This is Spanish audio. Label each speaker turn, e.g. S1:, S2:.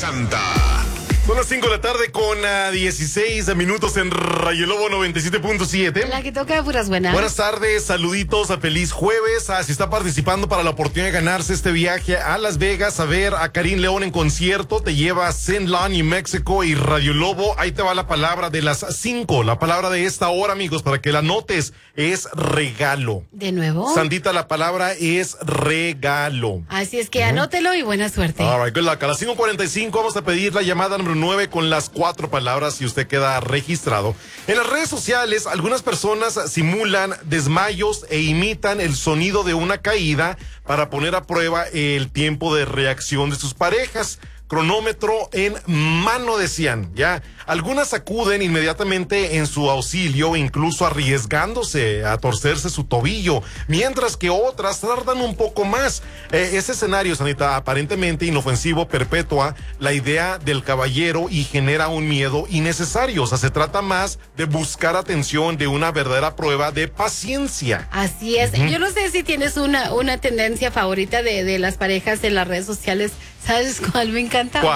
S1: Santa.
S2: Son las 5 de la tarde con 16 minutos en Rayo Lobo 97.7.
S3: La que toca de puras buenas.
S2: Buenas tardes, saluditos, a feliz jueves. Si está participando para la oportunidad de ganarse este viaje a Las Vegas a ver a Karim León en concierto, te lleva a St. Lon, New Mexico y Radio Lobo. Ahí te va la palabra de las 5. La palabra de esta hora, amigos, para que la notes, es regalo.
S3: ¿De nuevo?
S2: Sandita, la palabra es regalo.
S3: Así es que anótelo y buena suerte.
S2: All right, good luck. A las 5:45 vamos a pedir la llamada número 9 con las 4 palabras si usted queda registrado. En las redes sociales, algunas personas simulan desmayos e imitan el sonido de una caída para poner a prueba el tiempo de reacción de sus parejas. Cronómetro en mano, decían, ¿ya? Algunas acuden inmediatamente en su auxilio, incluso arriesgándose a torcerse su tobillo, mientras que otras tardan un poco más. Ese escenario, Sanita, aparentemente inofensivo, perpetúa la idea del caballero y genera un miedo innecesario. O sea, se trata más de buscar atención, de una verdadera prueba de paciencia.
S3: Así es. Yo no sé si tienes una tendencia favorita de las parejas en las redes sociales. ¿Sabes cuál me encanta?
S2: ¿Cuál?